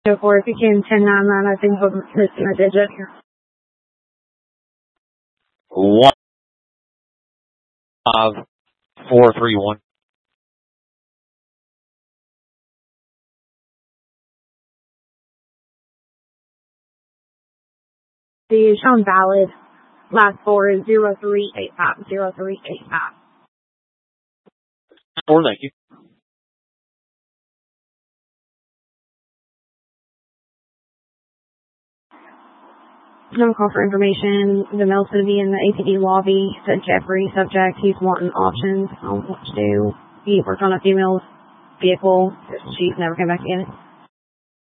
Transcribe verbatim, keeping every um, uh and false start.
So for it became ten nine nine, I think I'm missing a digit here. One five four three one. The shown valid. Last four is zero three eight five. Zero three eight five. Four, thank you. No call for information. The mail's going to be in the A P D lobby. Said Jeffrey, subject. He's wanting options on what to do. He worked on a female's vehicle. She's never came back in it.